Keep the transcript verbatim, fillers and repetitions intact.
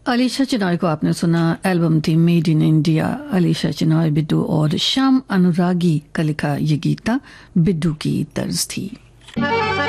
अलीशा चिनॉय को आपने सुना। एल्बम थी made in India. Alisha Chinoy, बिड्डू और श्याम अनुरागी का लिखा ये गीत था, बिड्डू की तर्ज थी।